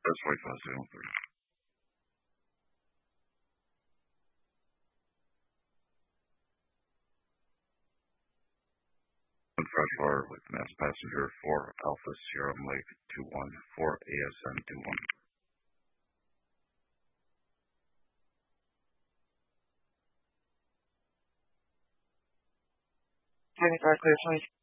First 45, 03. 154 with mass passenger 4 Alpha Sierra Mike 21 4 ASN 21. Jennifer, clear 20.